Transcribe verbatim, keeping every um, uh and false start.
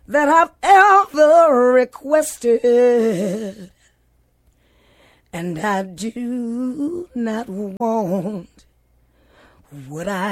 that I've ever requested. And I do not want what I